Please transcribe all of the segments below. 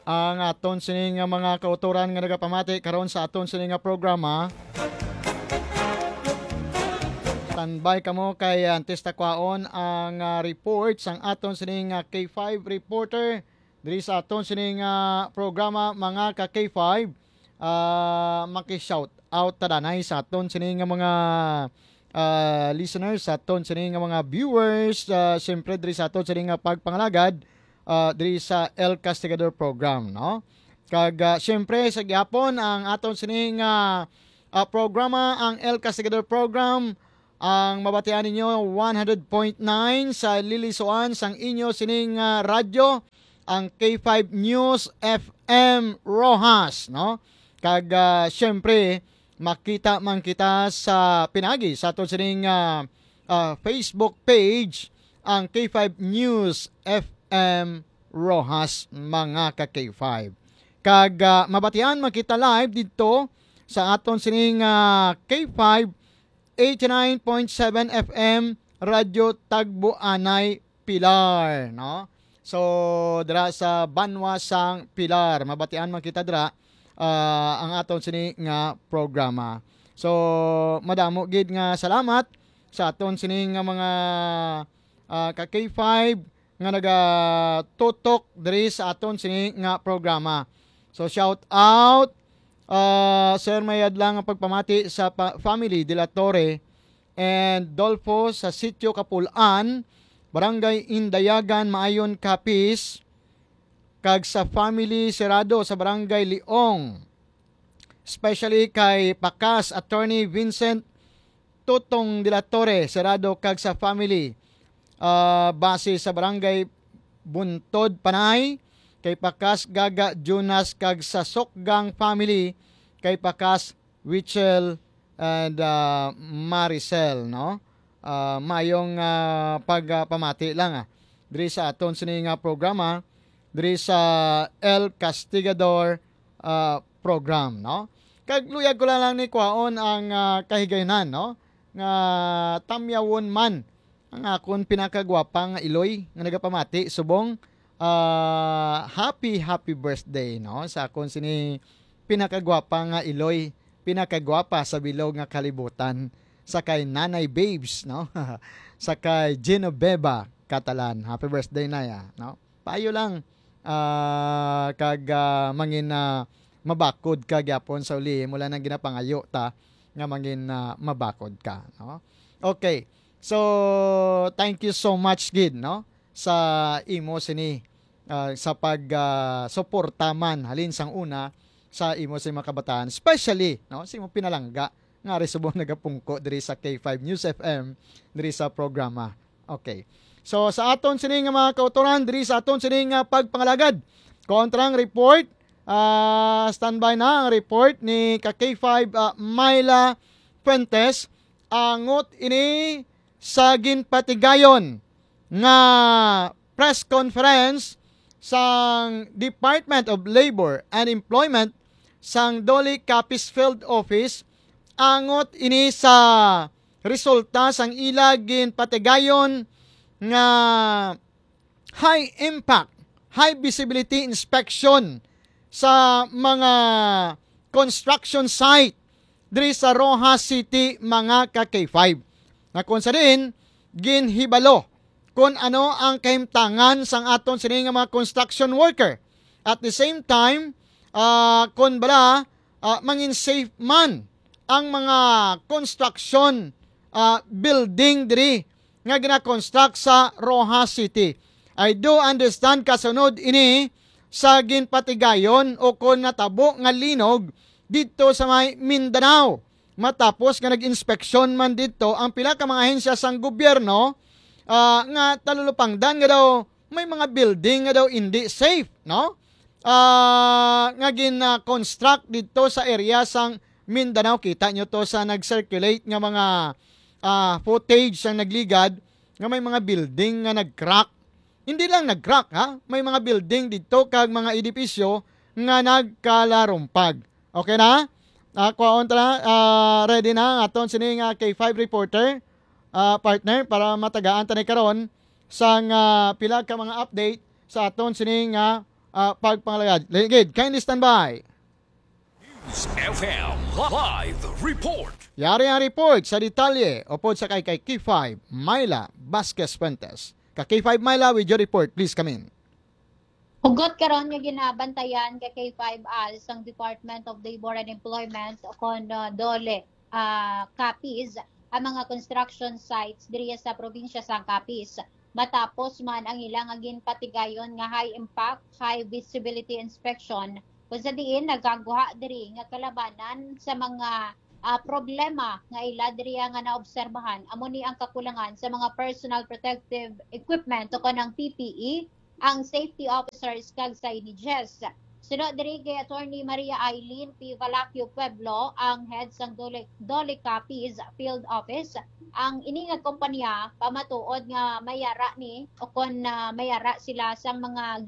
ang aton sining mga kauturan nga nagapamati karon sa aton sining programa. Standby kamo kay antes takwaon ang reports ang aton sining K5 reporter diri sa aton sining programa mga ka K5. Maki-shout out tadanay sa aton sining mga listeners, sa aton sining mga viewers, siyempre diri sa aton sining pagpangalagad diri sa El Castigador program, no? Kag siyempre sa gyapon ang aton sining programa, ang El Castigador program, ang mabatian ninyo 100.9 sa Lilisuan sang inyo sining radyo, ang K5 News FM Rojas, no? Kag siyempre makita man kita sa pinagi sa aton sining Facebook page, ang K5 News FM Rojas, mga ka K5. Kag mabatian makita live dito sa aton sining K5 89.7 FM Radyo Tagbuanay Pilar, no? So dira sa Banwa sang Pilar, mabatian makita dira ang aton sini nga programa. So madamo gid nga salamat sa aton sini nga mga ka K5 nga nagatutok diri sa aton sini nga programa. So shout out Sir Mayad lang ang pagpamati sa family de la Torre and Dolfo sa Sitio Kapulan, Barangay Indayagan, Maayon, Capiz, kag sa family Serado sa Barangay Liong, especially kay Pakas Attorney Vincent Tutong de la Torre Serado, kag sa family base sa Barangay Buntod, Panay, kay Pakas Gaga Jonas, kag sa Sokgang family kay Pakas Wichel and Maricel, no? Mayong pagpamati lang diri sa aton sining programa diri sa El Castigador program, no? Kag luyag ko lang ni kwaon ang kahigayunan, no? Nga tamyawon man ang akon pinakagwapa nga Iloy nga nagapamati subong happy birthday, no? Sa akon sini pinakagwapa nga Iloy, pinakagwapa sa bilog nga kalibutan, sa kay Nanay Babes, no? Sa kay Genoveva Catalan, happy birthday na ya, no? Payo lang kag mangin mabakod ka gyapon sa uli mula nang ginapangayo ta nga mangin mabakod ka, no? Okay. So thank you so much gid, no, sa imo sini sa pag suporta man halin sang una sa imo sa mga kabataan, especially, no, sa imo pinalangga nga resubong nagapungko diri sa K5 News FM diri sa programa. Okay. So sa aton sini nga mga kauturan diri sa aton sini nga pagpangalagad kontrang report, standby na ang report ni ka K5 Myla Fuentes, angot ini sa ginpatigayon nga press conference sang Department of Labor and Employment sang Doli Capiz Field Office, angot ini sa resulta sang ila ginpatigayon nga high impact, high visibility inspection sa mga construction site diri sa Rojas City, mga ka K5. Na kung sa din, ginhibalo kung ano ang kahimtangan sang aton sini nga mga construction worker. At the same time, kung bala, mangin safe man ang mga construction building diri nga gina-construct sa Rojas City. I do understand kasunod ini sa ginpatigayon o kung natabo nga linog dito sa may Mindanao. Matapos nga nag-inspeksyon man dito ang pila ka mga ahensya sang gobyerno nga talulupangdan nga daw may mga building nga daw hindi safe, no? Nga gina-construct dito sa area sang Mindanao. Kita nyo to sa nag-circulate nga mga footage sang nagligad nga may mga building nga nag-crack. Hindi lang nag-crack, ha? May mga building dito kag mga edipisyo nga nagkalarumpag. Okay na? Ready na aton sining K5 reporter partner para matagaan tanay karon sang pila ka mga update sa aton sining pagpangalagad. Ligid, kindly stand by. FM Live Report. Yari ang report sa detalye upod sa kay K5 Myla Vasquez Fuentes. Ka K5 Myla with your report, please come in. Hugot karon nga ginabantayan kay K5 ALS ang Department of Labor and Employment kon dole Capiz ang mga construction sites diri sa probinsya sa Capiz. Matapos man ang ilang ginpatigayon nga high impact, high visibility inspection kung sa diin nagaguha diri nga kalabanan sa mga problema nga ila diri nga naobserbahan amo ni ang kakulangan sa mga personal protective equipment o kanang PPE ang safety officers kag sa INIGES. Sunod diri kay Attorney Maria Eileen P. Valacchio Pueblo, ang head sang Dole Capiz Field Office. Ang ini nga kompanya pamatuod nga mayara ni o kon mayara sila sang mga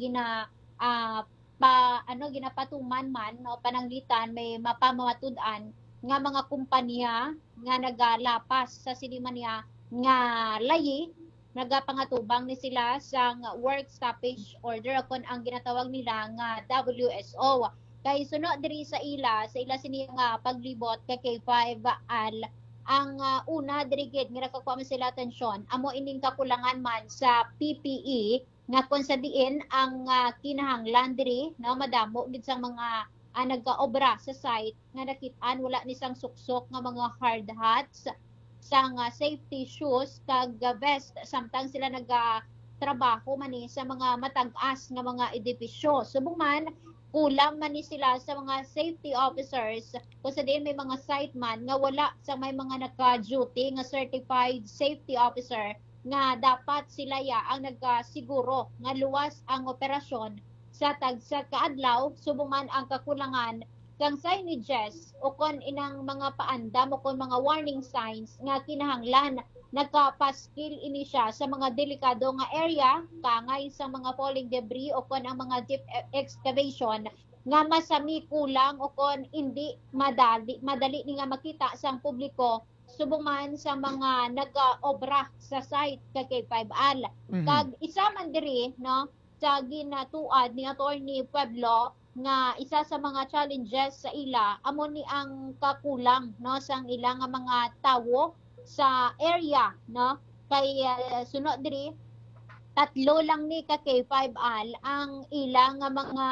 ginapatuman man no pananglitan may mapamatud-an nga mga kumpanya nga nagalapas sa sinimanya nga layi nagapangatubang ni sila sa work stoppage order kon ang ginatawag nila nga WSO. Kay sunod diri sa ila sini nga paglibot kay K5 AL ang una diri gid nga nakakuha man sila atensyon amo ining kakulangan man sa PPE nga kung sa diin ang kinahanglan diri no madamo gid sang mga nagaobra sa site nga nakit-an wala ni sang suksok nga mga hard hats sang safety shoes kag vest samtang sila nagatrabaho man ni sa mga matag-as nga mga edipisyo. Subong man kulang man ni sila sa mga safety officers kung sa diin may mga site man nga wala sa may mga naka-duty nga certified safety officer nga dapat sila ang nagasiguro nga luwas ang operasyon sa tagsa kaadlaw subong man ang kakulangan kang signages o kon inang mga paandam o kon mga warning signs nga kinahanglan nagkapaskil ini siya sa mga delikado nga area kangay sa mga falling debris o kon ang mga deep excavation nga masami kulang o kon hindi madali ni nga makita sang publiko subong man sa mga nag-obra sa site kay K5AL. Kag isa man diri no sa ginatuad ni Attorney Pueblo nga isa sa mga challenges sa ila amo ni ang kakulang no sang ilang mga tawo sa area no kay sunod diri tatlo lang ni ka K5AL ang ilang mga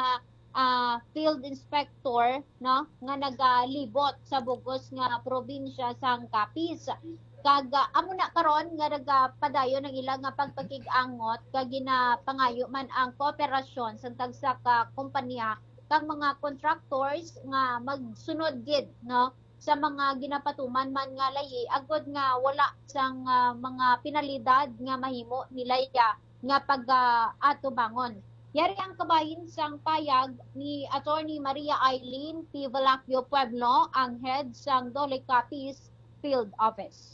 field inspector no nga nagalibot sa bugos nga probinsya sang Capiz. Kag amo na karon nga nagapadayon ng ilang nga pagpakig-angot kag ginapangayo man ang kooperasyon sa tagsa ka kompanya kag mga contractors nga magsunod gid no sa mga ginapatuman man nga layi agod nga wala sang mga penalidad nga mahimo nila nga pag-atubangon. Yari ang kabahin sang payag ni Attorney Maria Eileen P. Valacchio Pueblo, ang head sang Dole Capiz Field Office.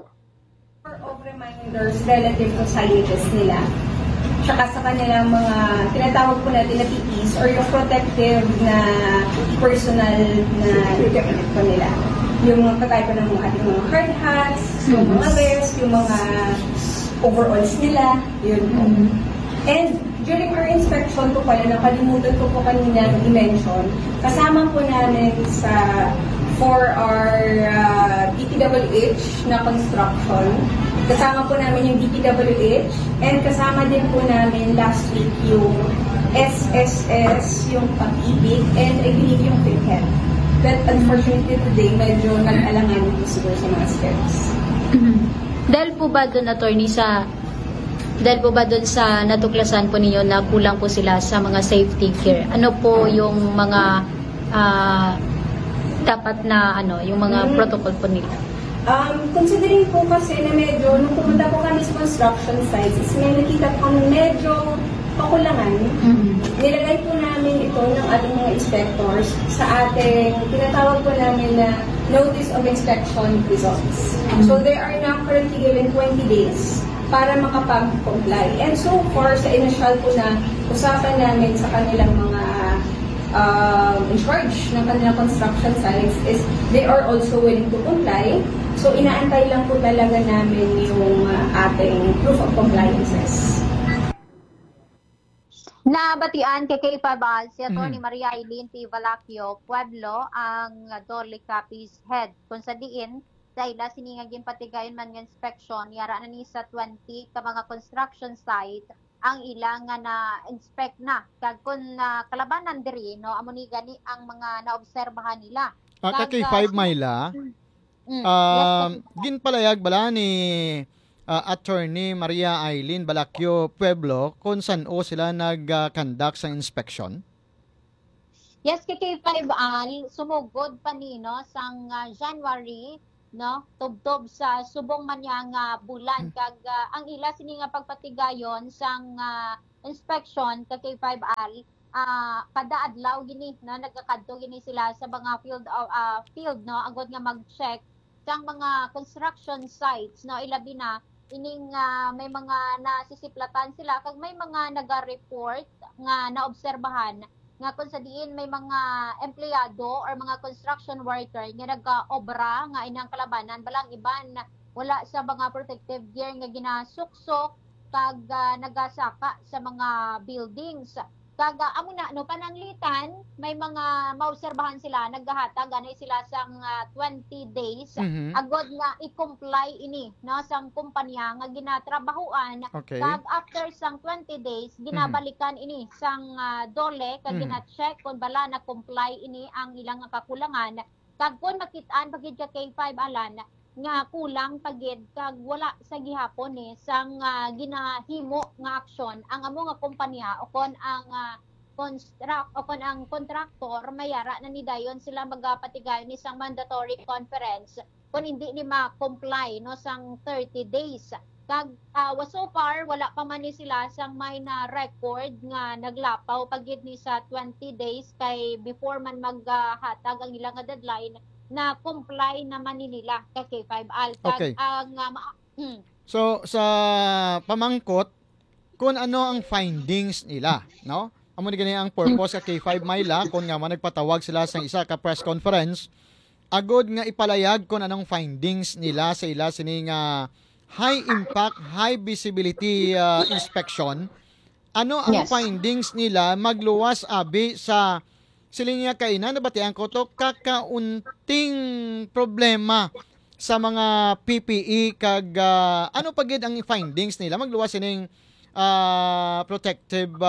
Of reminders relative to signages nila. Tsaka sa kanilang mga tinatawag po natin na PPEs or yung protective na personal na equipment po nila. Yung mga katay ng mga ating mga hard hats, yung mga vests, yung mga overalls nila, yun po. And during our inspection po pala, nakalimutan ko po kanina i-mention, kasama po namin for our DPWH na construction. Kasama po namin yung DPWH and kasama din po namin last week yung SSS, yung Pag-ibig, and I believe yung PICHET. But unfortunately today, medyo nag-alangan po siguro sa mga steps. Dahil po ba doon, attorney, sa natuklasan po ninyo na kulang po sila sa mga safety gear? Ano po yung mga dapat na yung mga protocol po nila? Considering po kasi na medyo, nung pumunta po kami sa construction sites, is may nakita po medyo pakulangan. Nilagay po namin ito ng ating mga inspectors sa ating, tinatawag po namin na Notice of Inspection Results. So they are now currently given 20 days para makapag-comply. And so far, sa initial po na usapan namin sa kanilang mga in charge ng kanilang construction sites is they are also willing to comply. So inaantay lang po talaga namin yung ating proof of compliances. Nabatian kay K5 si Atty. Mhm. Maria Eileen P. Valacchio Pueblo ang Dole Capiz head kung sa diin sa ila siningagin patigayon man nga inspection yara na ni sa 20 ka mga construction site ang ilang nga na-inspect na kag kun kalabanan diri no amo ni gani ang mga naobserbahan nila Ka kag K5 Myla, yes ginpalayag bala ni Attorney Maria Eileen Balakyo Pueblo kung saan o sila nag-conduct sa inspection? Yes, kay K5 al sumugod pa ni no sang January no tubtob sa subong man nga bulan kag ang ila sini nga pagpatigayon sang inspection kay K5 al kada adlaw gini no nagakadto gini sila sa mga field no agod nga mag-check sang mga construction sites no ilabi na ining may mga nasisiplatan sila kag may mga naga-report nga naobserbahan nga kung sa diin may mga empleyado or mga construction worker nga nag-obra nga inang kalabanan balang iban wala sa mga protective gear nga ginasuksok kag nagasaka sa mga buildings kag amo na no pananglitan may mga maobserbahan sila naghahatag ganay sila sang 20 days Mhm. agod nga i-comply ini no sang kumpanya nga ginatrabahuan Okay. kag after sang 20 days ginabalikan ini sang dole kag Mhm. gina-check kung bala na comply ini ang ilang kakulangan kag kun makit-an pagid ka kay 5 alan nga kulang pagid kag wala sa gihapon ni sang ginahimo nga aksyon ang amo nga kumpanya o kon ang ang kontraktor mayara na ni dayon sila magapatigayon ni sang mandatory conference kung hindi ni ma-comply no sang 30 days kag so far wala pa man ni sila sang may na record nga naglapaw pagid ni sa 20 days kay before man maghatag ang ilang nga deadline na comply naman ni nila kay K5 al kag Okay. ang So, sa pamangkot, kung ano ang findings nila, no? Amo ni gani ang purpose sa K5 Myla kung nga man nagpatawag sila sa isa ka press conference, agod nga ipalayag kung anong findings nila sa ila sini nga high impact, high visibility inspection. Ano ang Yes. findings nila magluwas abi sa siling nga kainan nabatian ko to kakaunting problema sa mga PPE kag ano pagid ang findings nila magluwas sining protective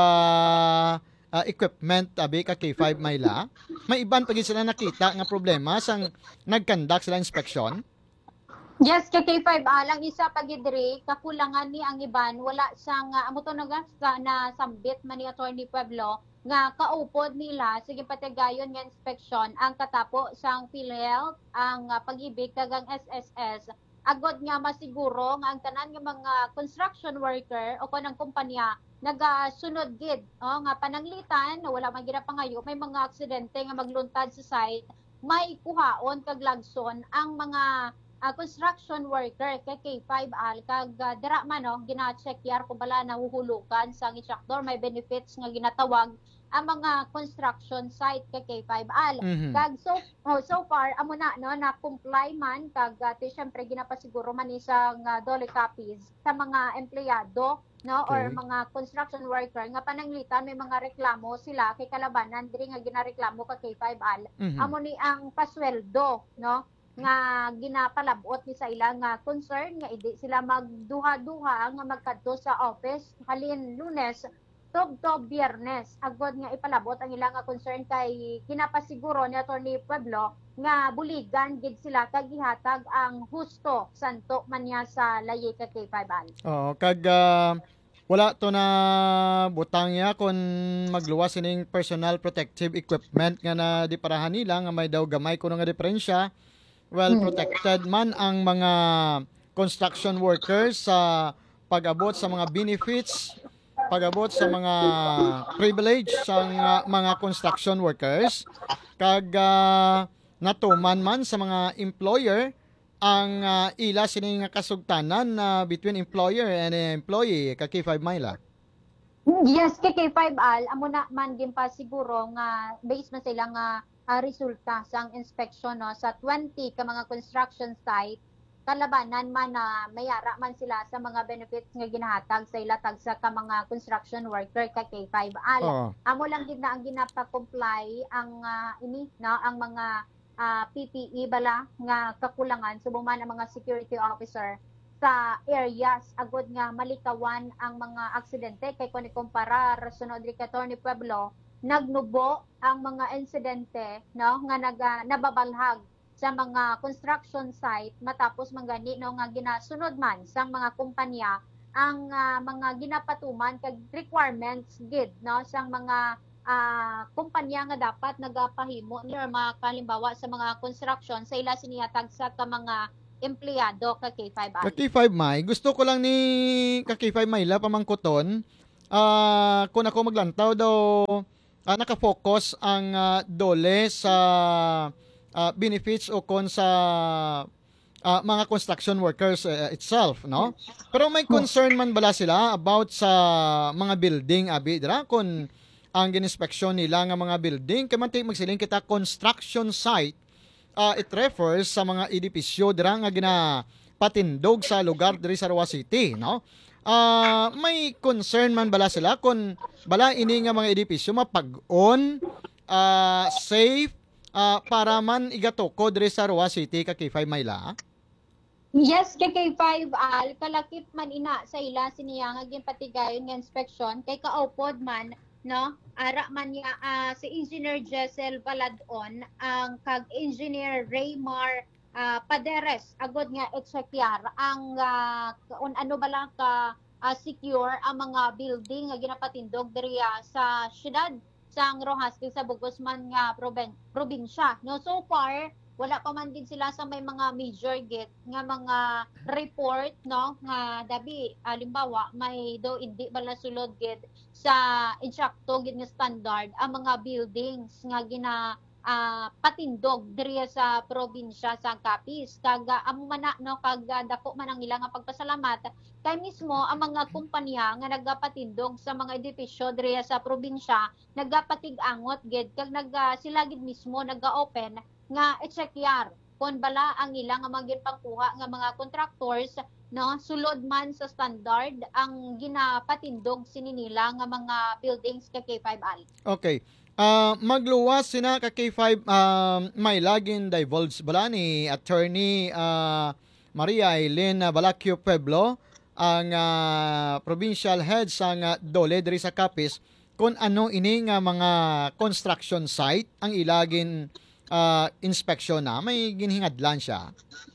equipment abi ka K5 Myla may iban pagid sila nakita nga problema sang nag-conduct sila inspection. Yes, kay K5 lang isa pagidri kakulangan ni ang iban wala sang amo to na sambit man ni Attorney Pueblo nga kaupod nila sige patigayon nga inspeksyon ang katapo sang PhilHealth ang pag-ibig kag ang SSS agod nga masiguro nga ang tanan nga mga construction worker o kon ang kumpanya nagasunod gid nga pananglitan wala man gid pangayo may mga aksidente nga magluntad sa site may kuhaon kag lagson ang mga construction worker kay K5 al kag dira man no gina-check yar kung bala nahuhulukan sa instructor may benefits nga ginatawag ang mga construction site kay K5 al Mhm. kag so far amo na no na comply man kag syempre ginapasiguro man isang dole copies sa mga empleyado no or Okay. mga construction worker nga pananglitan may mga reklamo sila kay kalabanan diri nga ginareklamo kay K5 al Mhm. amo ni ang pasweldo no nga ginapalabot ni sa ilang nga concern nga idi sila magduha-duha nga magkadto sa office halin Lunes tubto Biyernes agod nga ipalabot ang ilang nga concern kay ginapasiguro ni Attorney Pueblo nga buligan gid sila kag gihatag ang husto santo man niya sa layi kay 5 Oo, kag wala to na butang ya kung magluwas sining personal protective equipment nga na di parahan nila nga may daw gamay kuno nga diferensya. Well protected man ang mga construction workers sa pag-abot sa mga benefits, pag-abot sa mga privilege sa mga construction workers kag natuman man sa mga employer ang ila sining kasugtanan between employer and employee ka K5 Myla. Yes, kay K5 al amo na man gin pa siguro nga based man sa ilang resulta sa inspection no sa 20 ka mga construction site kalabanan man na mayara man sila sa mga benefits nga ginahatag sa ilatag sa ka mga construction worker ka K5AL. Oo. Amo lang gid na ang ginapa-comply ang ini na ang mga PPE bala nga kakulangan subong ang mga security officer sa areas agud nga malikawan ang mga aksidente kay kun ikumpara sunod ri Attorney Pueblo nagnubo ang mga insidente no nga nababalhag sa mga construction site matapos manggani no nga ginasunod man sa mga kumpanya ang mga ginapatuman kag requirements gid no sa mga kumpanya nga dapat nagapahimo or mga kalimbawa sa mga construction sa ila siniyatag sa ka mga empleyado ka K5AL. Ka K5 May, gusto ko lang ni ka K5 Mayla pamangkuton. Kung ako maglantaw daw nakafocus ang dole sa benefits o kon sa mga construction workers itself, no? Pero may concern man bala sila about sa mga building abi dira kun ang gininspeksyon nila nga mga building kay man magsiling kita construction site. It refers sa mga edipisyo dira nga ginapatindog sa lugar diri sa Roa City, no? May concern man bala sila kung bala ini nga mga edipisyo mapag-on, safe, para man igatoko diri sa Roa City ka K5 Mayla? Yes, kay K5AL kalakip man ina sa ila siniya nga ginpatigayon nga inspeksyon kay kaupod man no ara man niya si Engineer Jessel Baladon ang kag Engineer Raymar Paderes agod nga executar ang ano bala ka secure ang mga building nga ginapatindog diri sa syudad sa Rojas sa Bugosman nga probinsya no so far wala pa man din sila sa may mga major gate nga mga report no nga dabi halimbawa may do hindi bala sulod gid sa insakto gid nga standard ang mga buildings nga gina patindog diri sa probinsya sa Capiz kag amo man no kag dako man ang ilang pagpasalamat kay mismo ang mga kumpanya nga nagapatindog sa mga edipisyo diri sa probinsya nagapatig-angot gid kag sila gid mismo naga-open nga i-checkar kung bala ang ilang mga ginpangkuha nga mga contractors no sulod man sa standard ang ginapatindog sini nila nga mga buildings ka K5AL. Okay. Magluwas sina ka K5 may laging divulge bala ni Attorney Maria Eileen Balakio Pueblo ang provincial head sa dole diri sa Capiz kung ano ini nga mga construction site ang ilagin inspection na may ginhingadlan siya.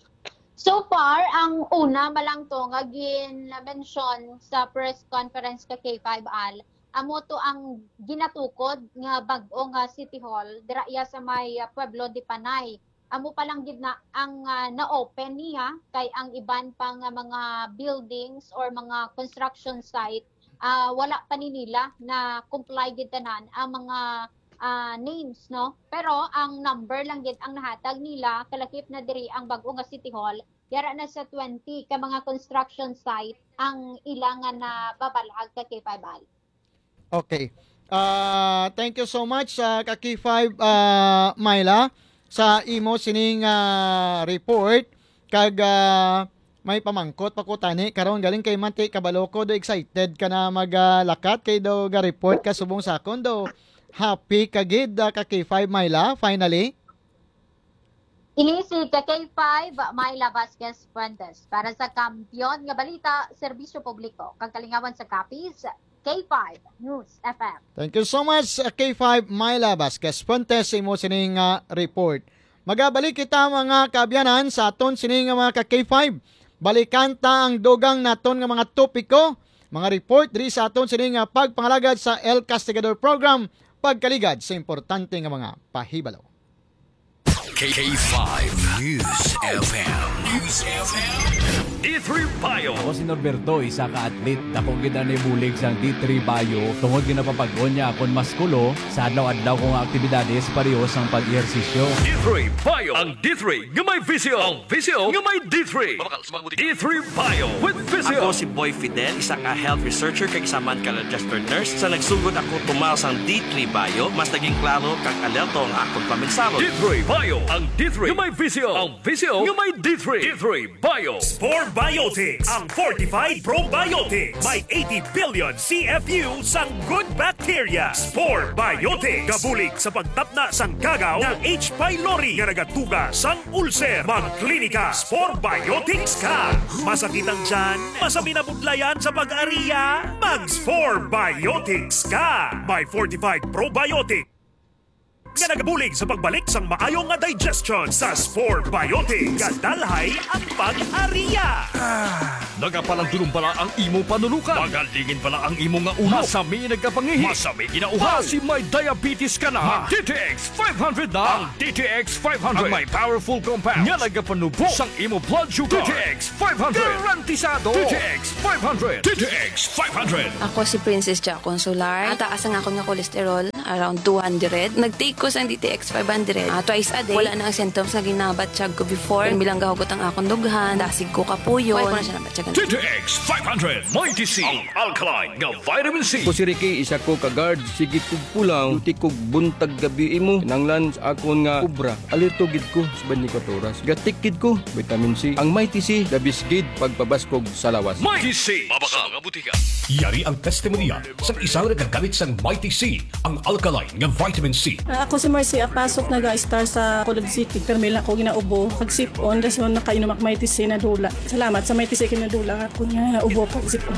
So far, ang una malang to nga gin-mention sa press conference ka K5AL, amo to ang ginatukod nga bag-o nga City Hall dira sa may Pueblo de Panay. Amo pa lang gid na ang na-open niya kay ang iban pang mga buildings or mga construction site wala pa ni nila na comply gid tanan ang mga names no pero ang number lang gid ang nahatag nila kalakip na diri ang bag-o nga City Hall yara na sa 20 ka mga construction site ang ilangan na babalhag ka K5AL. Okay. Thank you so much ka K5 Myla sa imo sining report kag may pamangkot pa ko tani karon galing kay Manti Kabaloko do excited ka na maglakat kay do ga report ka subong sakon do happy ka gid ka K5 Myla finally. Ini si K5 Myla Vasquez Fuentes para sa Kampiyon nga Balita Serbisyo Publiko kag kalingawan sa Capiz K5 News FM. Thank you so much K5 Myla Vasquez Fuentes sa imo sining report. Magabalik kita mga kaabyanan sa aton sining mga K5. Balikan ta ang dugang naton nga mga topiko, mga report diri sa aton sining pagpangalagad sa El Castigador Program pagkaligad sa importante nga mga pahibalo. K5 News FM. News FM. D3 Bio. Ako si Norberto, isa ka atlet. Dako gid na bulig sang D3 Bio. Tungod ginapapag-on niya akon maskulo sa adlaw-adlaw kong aktibidades pareho sang pag-ehersisyo. D3 Bio. Ang D3 nga may visyo. Ang visyo nga may D3. D3 Bio with visyo. Ako si Boy Fidel, isa ka health researcher kag isaman ka registered nurse. Sa nagsugod ako tumaw sang D3 Bio, mas naging klaro kag alerto ang akong paminsalo. D3 Bio. Ang D3 nga may visyo. Ang visyo nga may D3. D3 Bio. Spore Biotics, ang fortified probiotics. May 80 billion CFU sang good bacteria. Spore Biotics. Kabulig sa pagtapna sang gagaw ng H. pylori nga nagatuga sang ulcer. Magklinika, Spore Biotics ka. Masakit ang tiyan, masami na budlayan sa pag-ariya. Mag-Spore Biotics ka. May fortified probiotic nga nagabulig sa pagbalik sang maayong nga digestion sa Spore Biotics. Kadalhay ang pag-ariya. Nagapalang pala ang imo panulukan. Magalingin pala ang imo nga ulo. Masami nagkapangihi. Masami ginauhaw. Si may diabetes ka na. DTX 500 na. Ang DTX 500. Ang may powerful compounds. Nga nagapanubo sang imo blood sugar. DTX 500. Garantisado. DTX 500. DTX 500. Ako si Princess Ja Consular. Taas ang ako nga kolesterol, around 200. Nag-take ko sa DTX 500. Twice a day. Wala na ang symptoms na ginabatsyag ko before. Bilang gahugot ang akong dughan. Dasig ko kapuyon. Wala ko na siya nabatsyag. DTX 500. Mighty C. Ang alkaline nga vitamin C. Ako si Ricky, isa ko ka-guard. Sige kog pulang, duty kog buntag gabi imo. Nanglan sa akon nga kubra. Alerto gid ko sa 24 oras. Gatik gid ko, vitamin C. Ang Mighty C, labis gid pagpabaskog sa lawas. Mighty C. Mabaka mga butika. Yari ang testimonya sa isang nagagamit sang Mighty C, ang alkaline nga vitamin C. Ako si Marcy Apasok, nag-star sa Colod City. Permila ko ginaubo. Pag-sip-on, dason nakainom ak Mighty C na dula. Salamat sa Mighty C kinadula ako nga ubo pag-sip-on.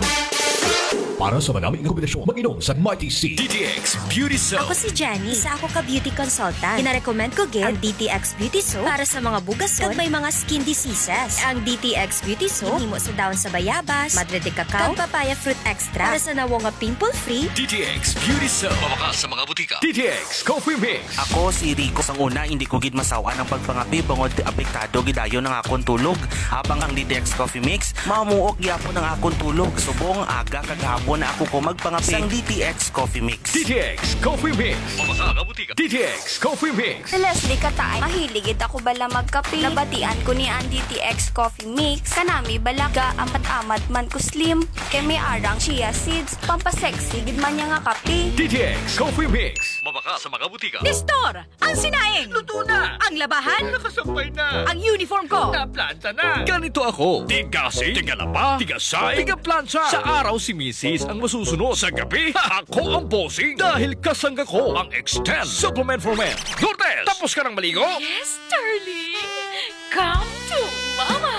Para sa maraming kombinasyon, mag-inom sa Mighty C. DTX Beauty Soap. Ako si Jenny, isa ako ka-beauty consultant. Kina-recommend ko gid ang DTX Beauty Soap para sa mga bugason kag may mga skin diseases. Ang DTX Beauty Soap himo sa dahon sa bayabas, madre de cacao, kag papaya fruit extra para sa nawo nga pimple-free. DTX Beauty Soap. Mabaka sa mga butika. DTX Coffee Mix. Ako si Rico. Sang una, hindi ko gid masawaan ang pagpangapi bangod apektado gidayo ng akong tulog. Habang ang DTX Coffee Mix, mamuok gyapon ang akong tulog. Subong aga kag hapon na ako ko magpangapi sang DTX Coffee Mix. DTX Coffee Mix. Mabaka nga butika. DTX Coffee Mix. Si Leslie Katay, mahiligid ako bala magkape. Nabatian ko ni ang DTX Coffee Mix. Kanami balaga amat-amat man ko slim. Kay may arang chia seeds. Pampasexy gid man niya nga kape. DTX Coffee Mix. Mabaka sa mga butika. Nestor, ang sinaing. Luto na. Ang labahan. Nakasampay na. Ang uniform ko. Naplanta na. Ganito ako. Tigasi, tigalapa, tigasay, tigaplansya. Sa araw si Mrs. ang masusunod. Sa gabi, ako ang bossing. Dahil kasangga ko ang Extend Supplement for Men. Lourdes, tapos ka ng maligo? Yes, darling. Come to Mama.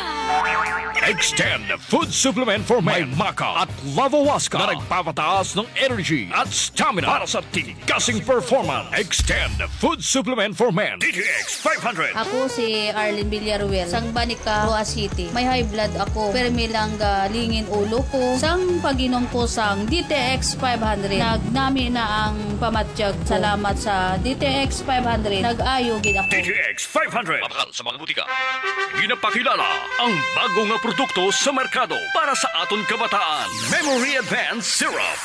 Extend Food Supplement for Men. May Maca at Lavawaska na nagpapataas ng energy at stamina para sa tigasing performance. Extend Food Supplement for Men. DTX 500. Ako si Arlene Villaruel, sang Banica, Roa City. May high blood ako, pero may lang lingin ulo ko. Sang paginom ko sang DTX 500. Nagnami na ang pamatsyag. Salamat sa DTX 500. Nag-ayo gid ako. DTX 500. Mabakal sa mga butika. Ginapakilala ang bago nga produkto sa merkado para sa aton kabataan. Memory Advanced Syrup.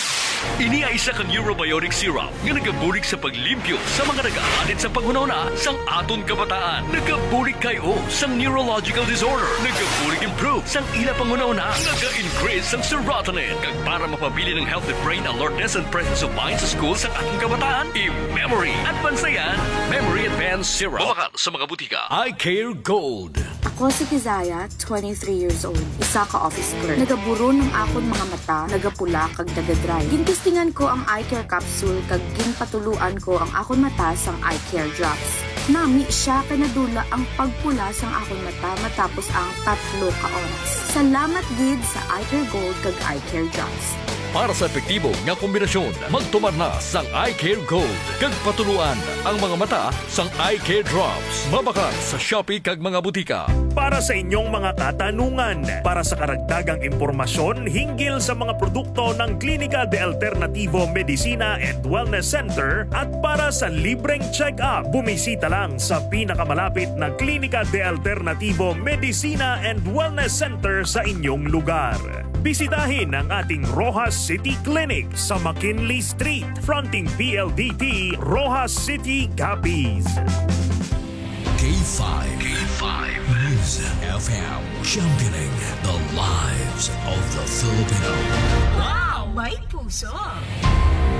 Ini ay isa ka neurobiotic syrup nga nagabulig sa paglimpyo sa mga nag-aalit sa panghunahuna sang aton kabataan. Nagabulig kayo sang neurological disorder. Nagabulig improve sang ila panghunahuna. Naga-increase sang serotonin. Kag para mapabili ng healthy brain alertness and presence of mind sa school sa ating kabataan, i-memory at bansayan. Memory Advanced Syrup. Mabakal sa mga butika. I Care Gold. Ako si Kizaya, 23 years old. Isa ka office clerk. Nagaburo ng akon mga mata, nagapula kag nagadry. Gintistingan ko ang eye care capsule kag ginpatuluan ko ang akon mata sang eye care drops. Nami siya kay nadula ang pagpula sang akon mata matapos ang 3 ka oras. Salamat gid sa eye care gold kag eye care drops. Para sa epektibo nga kombinasyon, magtumar na sang Eye Care Gold. Kag patuluan ang mga mata sang Eye Care Drops. Mabakal sa Shopee kag mga butika. Para sa inyong mga katanungan, para sa karagdagang impormasyon hinggil sa mga produkto ng Clínica de Alternativo Medicina and Wellness Center at para sa libreng check-up, bumisita lang sa pinakamalapit na Clínica de Alternativo Medicina and Wellness Center sa inyong lugar. Bisitahin ang ating Rojas City Clinic sa McKinley Street, fronting PLDT, Rojas City, Capiz. K5 News FM, championing the lives of the Filipino. Wow, may puso!